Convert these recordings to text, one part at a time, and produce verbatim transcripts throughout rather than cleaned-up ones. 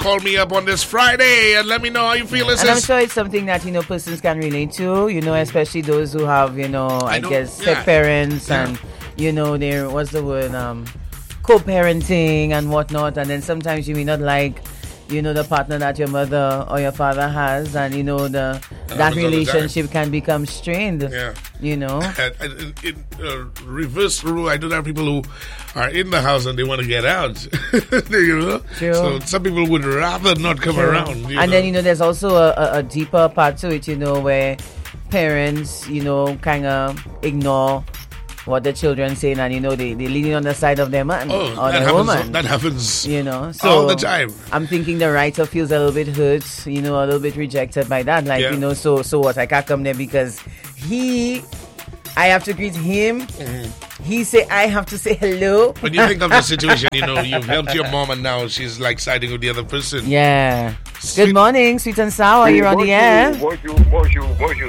call me up on this Friday and let me know how you feel. And I'm sure it's something that, you know, persons can relate to, you know, especially those who have, you know, I, I guess, step yeah. parents yeah. and, you know, they're, what's the word, um, co-parenting and whatnot. And then sometimes you may not like, you know, the partner that your mother or your father has, and you know the that, that relationship can become strained. Yeah, you know. In, in uh, reverse rule, I do have people who are in the house and they want to get out. You know, True. So some people would rather not come True. around. And know? then you know, there's also a, a, a deeper part to it. You know, where parents, you know, kind of ignore what the children saying, and you know they they leaning on the side of their man oh, or their happens, woman. That happens, you know, so all the time. I'm thinking the writer feels a little bit hurt, you know, a little bit rejected by that. Like yeah. you know, so so what? I can't come there because he, I have to greet him. Mm-hmm. He say I have to say hello. When you think of the situation, you know, you've helped your mom and now she's like siding with the other person. Yeah. Sweet. Good morning, Sweet and Sour. You're on the air. Bonjour, bonjour, bonjour.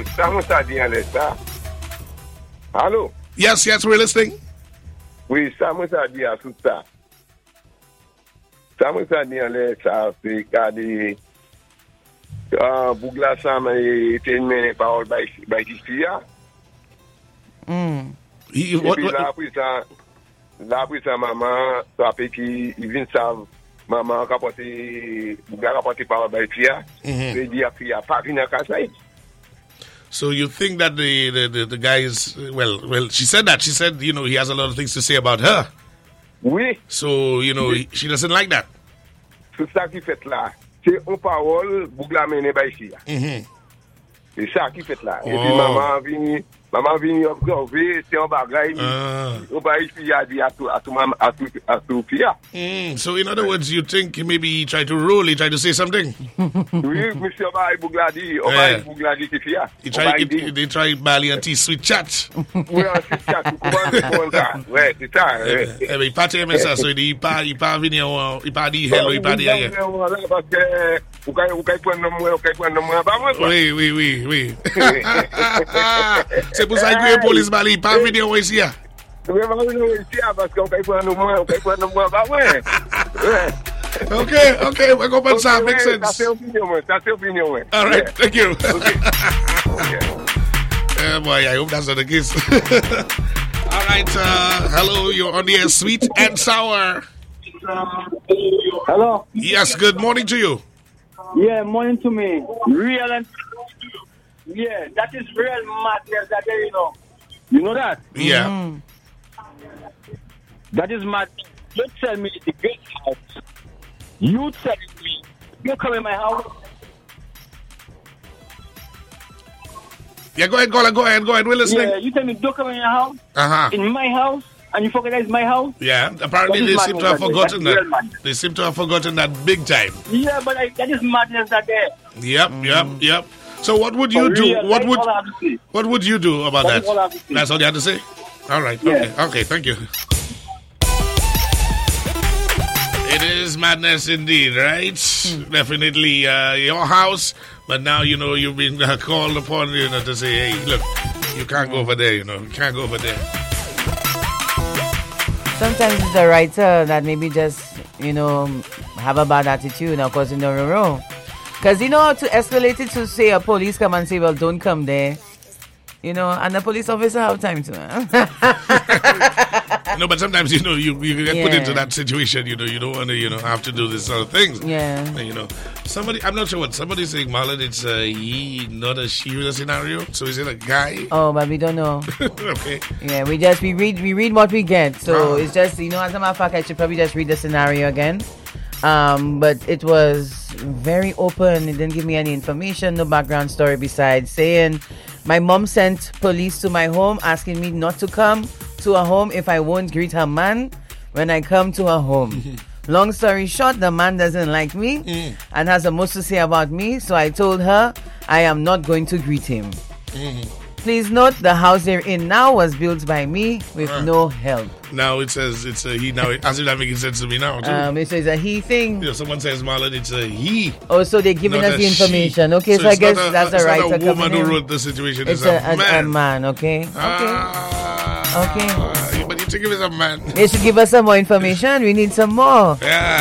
Hello. Yes, yes, we're listening. Oui, ça m'a dit à tout ça. Ça m'a dit à l'État, c'est qu'à ah, Bougla Sam était mené par Baïtia. Hmm. Et puis là, après ça, là, après ça, maman, ça fait qu'il vient savent, maman, rapporté, Bougla rapporté par Baïtia. Il dit qu'il n'y a pas venu à Kassai. So you think that the, the, the, the guy is, well, well, she said that. She said, you know, he has a lot of things to say about her. Oui. So, you know, oui. She doesn't like that. C'est ça qui fait là. C'est une parole, Bougla mené par ici. C'est ça qui fait là. Et puis maman vient, maman vient observer, c'est un bagage. On va ici à dire à tout, à tout, à tout, à tout Mm. So in other words, you think maybe he tried to rule, he tried to say something? Oui, monsieur Obaï Bougla dit, Obaï Bougla dit qui fia. He tried, he, they tried Bali and tea, sweet chat. Oui, sweet chat. Ouais, c'est ça. Eh, mais il partait même ça, so il part, il part venir, il part dire hello, il part dire rien. Parce que, vous pouvez prendre moi, vous pouvez prendre moi, pas moi. Oui, oui, oui, oui. C'est pour ça que la police Bali, il part venir ici. Oui, pas venir ici, parce qu'on peut prendre moi, on peut prendre moi, pas moi. Okay, okay, we're going to okay, make sense. That's your opinion, man. That's your opinion, man. All right, yeah. Thank you. Okay. Okay. Yeah, boy, I hope that's not the case. All right, uh, hello, you're on the air, Sweet and Sour. Hello. Yes, good morning to you. Yeah, morning to me. Real and yeah, that is real madness that you know. You know that? Yeah. Mm. That is mad. Don't tell me the great house. You telling me you come in my house? Yeah, go ahead, go ahead, go ahead, go ahead. We're listening. Yeah, you tell me don't come in your house. Uh huh. In my house, and you forget that it's my house. Yeah, apparently they seem to have forgotten that. They seem to have forgotten that big time. Yeah, but I, that is madness that there. Yep, mm. yep, yep. So what would you do? Real, what would what would you do about that? All That's all you have to say? All right. Yeah. Okay. Okay. Thank you. It is madness indeed, right? Mm. Definitely uh, your house, but now you know you've been uh, called upon, you know, to say, hey, look, you can't go over there. You know, you can't go over there. Sometimes it's a writer that maybe just, you know, have a bad attitude or causing the row. Because, you know, to escalate it to say a police come and say, well, don't come there. You know, and the police officer have time to. No, but sometimes, you know, you, you get yeah. put into that situation, you know, you don't want to, you know, have to do this sort of things. Yeah. And, you know, somebody, I'm not sure what, somebody's saying, Marlon, it's a he, not a she with a scenario. So is it a guy? Oh, but we don't know. Okay. Yeah, we just, we read, we read what we get. So oh. it's just, you know, as a matter of fact, I should probably just read the scenario again. Um, but it was very open. It didn't give me any information, no background story besides saying my mom sent police to my home asking me not to come to her home if I won't greet her man when I come to her home. Long story short, the man doesn't like me mm. and has the most to say about me, so I told her I am not going to greet him. Mm-hmm. Please note, the house they're in now was built by me with uh, no help. Now it says it's a he. Now, as if that making sense to me now, too. Um, it says a he thing. You know, someone says, Marlon, it's a he. Oh, so they're giving us the information. She. Okay, so, so I guess a, that's a writer. It's not a woman who wrote the situation. It's, it's a, a, man. a man, okay? Okay. Uh, okay. Uh, but you should give us a man. They should give us some more information. We need some more. Yeah.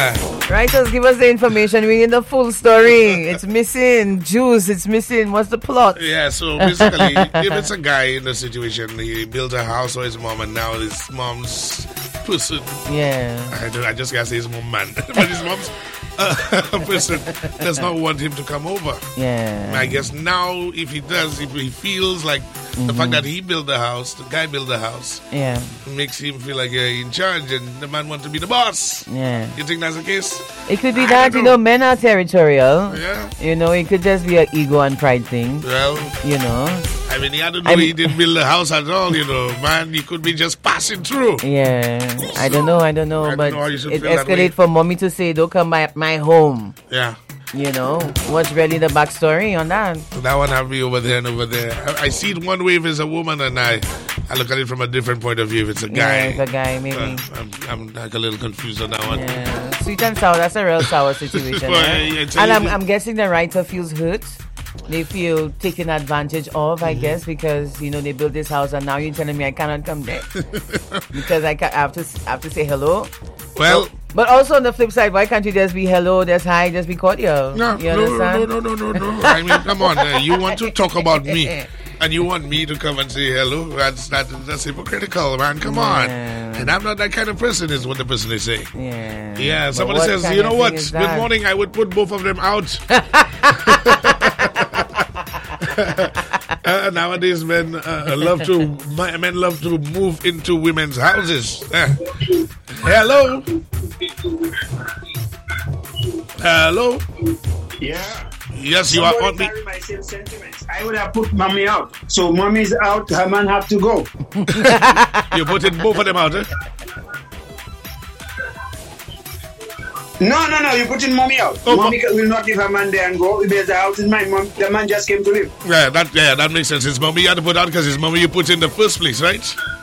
Writers, give us the information. We need the full story. It's missing juice. It's missing. What's the plot? Yeah, so basically, if it's a guy in the situation, he built a house for his mom, and now his mom's person. Yeah. I, don't, I just gotta say his mom, man. But his mom's uh, person does not want him to come over. Yeah. I guess now, if he does, if he feels like mm-hmm. the fact that he built the house, the guy built the house, yeah, makes him feel like you're in charge and the man wants to be the boss. Yeah. You think that's the case? It could be I that, know. you know, men are territorial. Yeah. You know, it could just be an ego and pride thing. Well, you know. I mean, he had to know I mean, he didn't build the house at all, you know. Man, he could be just passing through. Yeah. So, I don't know, I don't know. I but don't know it escalated for mommy to say, don't come by my home. Yeah. You know, what's really the backstory on that? So that one have me over there and over there. I, I see it one way if it's a woman, and I, I look at it from a different point of view if it's a guy. Yeah, it's a guy, maybe. Uh, I'm, I'm like a little confused on that one. Yeah. Sweet and sour, that's a real sour situation. Well, right? yeah, and I'm, I'm guessing the writer feels hurt. They feel taken advantage of, I mm-hmm. guess, because, you know, they built this house and now you're telling me I cannot come there. Because I, ca- I, have to, I have to say hello. Well... So, but also on the flip side, why can't you just be hello, just hi, just be cordial? No, you no, no, no, no, no, no. I mean, come on. Uh, you want to talk about me and you want me to come and say hello? That's that, that's hypocritical, man. Come on. Yeah. And I'm not that kind of person, is what the person is saying. Yeah. Yeah, somebody says, you know what? Good morning, I would put both of them out. Uh, nowadays, men uh, love to men love to move into women's houses. Uh, hello, hello. Yeah. Yes, you Somebody are on me. My same sentiments. I would have put mommy out. So mommy's out. Her man have to go. You putting both of them out, eh? No, no, no, you're putting mommy out. Oh, mommy mo- will not leave her man there and go. Because the house is mine. Mom, the man just came to live. Yeah, that yeah, that makes sense. His mommy you had to put out because his mommy you put in the first place, right?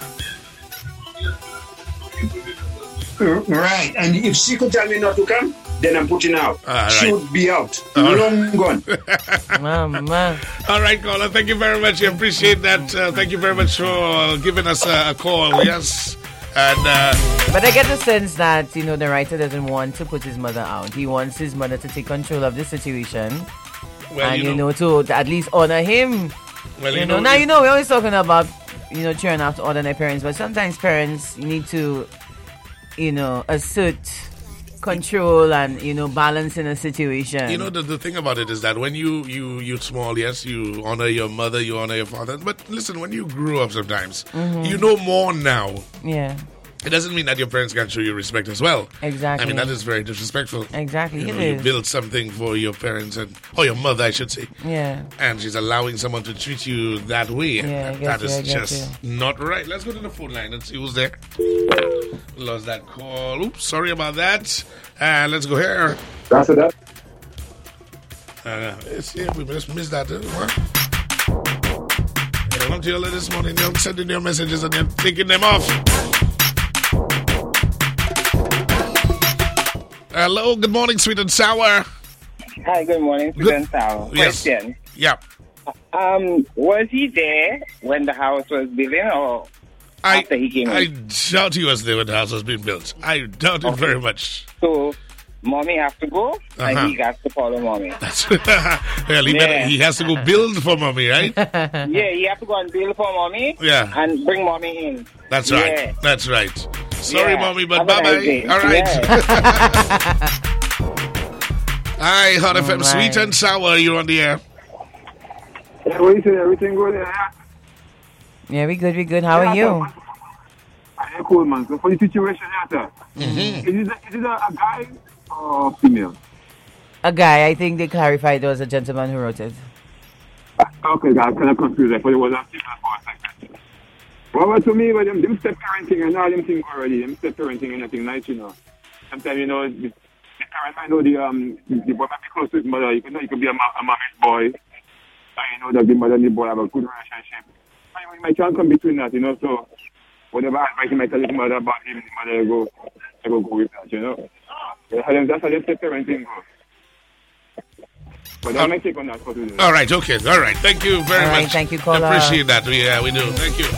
Right. And if she could tell me not to come, then I'm putting out. Ah, she right. would be out. All Long gone. Mama. All right, caller. Thank you very much. I appreciate that. Uh, thank you very much for uh, giving us a, a call. Yes. And, uh, but I get the sense that, you know, the writer doesn't want to put his mother out. He wants his mother to take control of the situation. Well, and, you you know, know, to, to at least honor him. Well, you, you know, know, now, you know, we're always talking about, you know, children have to honor their parents. But sometimes parents need to, you know, assert control and, you know, balance in a situation. You know, the, the thing about it is that when you, you, you small, yes, you honor your mother, you honor your father. But listen, when you grew up sometimes, mm-hmm. you know more now. Yeah. It doesn't mean that your parents can't show you respect as well. Exactly. I mean, that is very disrespectful. Exactly, you it know, is. You build something for your parents, and or your mother, I should say. Yeah. And she's allowing someone to treat you that way. And yeah, that, that is you, just you. not right. Let's go to the phone line and see who's there. Lost that call. Oops, sorry about that. Uh, let's go here. That's it. That. Uh, it's, yeah, we just missed that. Uh, what? I want to you this morning. They're sending your messages and they're taking them off. Hello, good morning, sweet and sour. Hi, good morning, sweet good. and sour. Yes. Question. Yeah. Um, was he there when the house was built or I, after he came I in? doubt he was there when the house was being built. I doubt okay. it very much. So, mommy have to go, uh-huh. and he got to follow mommy. That's well, he, yeah. better, he has to go build for mommy, right? Yeah, he have to go and build for mommy. Yeah. And bring mommy in. That's right. Yeah. That's right. Sorry, yeah. mommy, but have bye bye. Nice All right. Yeah. Hi, Hot F M, right. Sweet and sour. You're on the air. Yeah, what you say? Everything good? Yeah. Yeah, we good. We good. How yeah, are you? I'm cool, man. So for the situation, yeah, mm-hmm. is it, a, is it a, a guy or female? A guy. I think they clarified it was a gentleman who wrote it. Uh, okay, I'm kind of confused. I thought it was a female for a second. Well, to me, well, them, them step parenting and all them things already. Them step parenting and nothing nice, you know. Sometimes, you know, the, the parent, I know the um the boy might be close to his mother. You can know, you could be a, a mommy's boy. And you know that the mother and the boy have a good relationship. And you might can't come between that, you know. So whatever advice you might tell his mother about him, the mother will go, go go with that, you know. That's how them, that's how them step parenting goes. But that's my take on that for today. All right, okay, all right. Thank you very all right, much. Thank you, caller. Appreciate that. Yeah, we do. Thank you.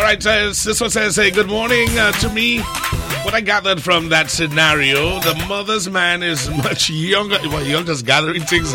right, uh, this one says, hey, good morning uh, to me. What I gathered from that scenario, the mother's man is much younger. Well, you're just gathering things.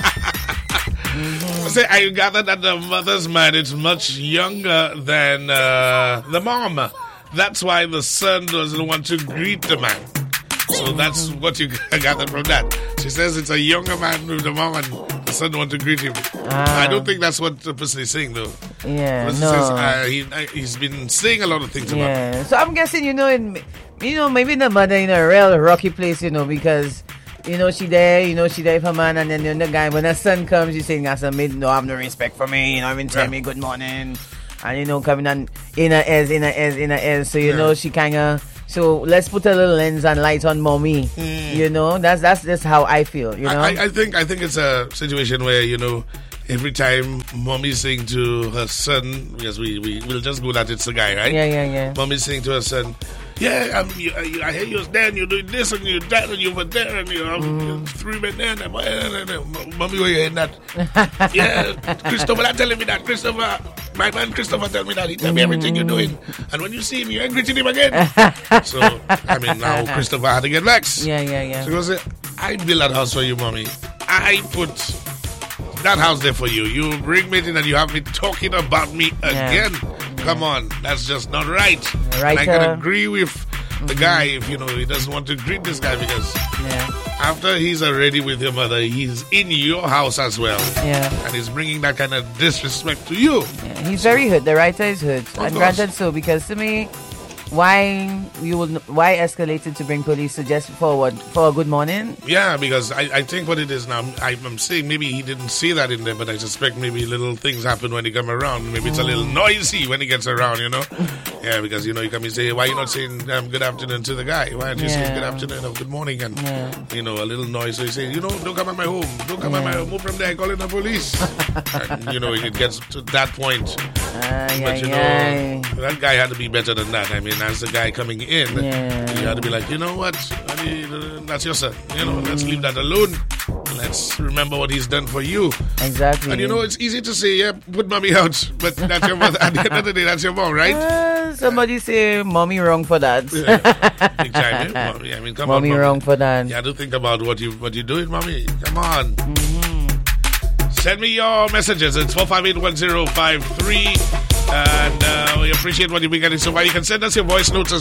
mm-hmm. Say, I gathered that the mother's man is much younger than uh, the mom. That's why the son doesn't want to greet the man. So that's what you gathered from that. She says it's a younger man with the mom and the son don't want to greet him. Ah. I don't think that's what the person is saying, though. Yeah, no. Says, uh, he, uh, he's been saying a lot of things yeah. about it. So I'm guessing, you know, in, you know, maybe the mother in a real rocky place, you know, because, you know, she there, you know, she there for man, and then you know, the guy, when the son comes, she's saying, I said, no, have no respect for me, you know, even tell yeah. me good morning. And, you know, coming on in her ears, in her ears, in her ears. So, you yeah. know, she kind of... So let's put a little lens and light on mommy. Mm. You know, that's that's just how I feel. You know, I, I think I think it's a situation where, you know, every time mommy's saying to her son, because we we will just go that it's the guy, right? Yeah, yeah, yeah. Mommy's saying to her son, yeah, um, you, you, I hear you was there and you're doing this and you're that and you were there and you know, mm. three men there. And, and, and, mommy, where you hearing that? Yeah, Christopher, not telling me that. Christopher, my man Christopher tell me that. He tell mm. me everything you're doing. And when you see him, you ain't greeting him again. So, I mean, now Christopher had to get vexed. Yeah, yeah, yeah. So he goes, I build that house for you, mommy. I put that house there for you. You bring me in and you have me talking about me again. Yeah. Come on, that's just not right. Right. And I can agree with mm-hmm. the guy if, you know, he doesn't want to greet this guy because yeah. after he's already with your mother, he's in your house as well. Yeah. And he's bringing that kind of disrespect to you. Yeah. He's very hurt. The writer is hurt. Of and course. Granted so, because to me, why you will why escalate it to bring police to just forward for a good morning? Yeah, because I, I think what it is now, I, I'm saying maybe he didn't see that in there, but I suspect maybe little things happen when he come around. Maybe it's a little noisy when he gets around, you know? Yeah, because, you know, you come and say, why are you not saying um, good afternoon to the guy? Why aren't you yeah. saying good afternoon or good morning? And, yeah. you know, a little noise. So he says, you know, don't come at my home. Don't come yeah. at my home. Move from there. Call in the police. And, you know, it gets to that point. Uh, but, yeah, you know, yeah. that guy had to be better than that. I mean, as the guy coming in, yeah. you had to be like, you know what? I mean, that's your son. You know, let's leave that alone. Let's remember what he's done for you. Exactly. And you know, it's easy to say, yeah, put mommy out, but that's your mother. At the end of the day, that's your mom, right? Uh, somebody say mommy wrong for that. Yeah. Exactly. Mommy, I mean, come mommy on, mommy. wrong for that. You have to think about what you what you're doing, mommy. Come on. Mm-hmm. Send me your messages. It's four five eight one zero five three. And uh, we appreciate what you've been getting so far. You can send us your voice notes as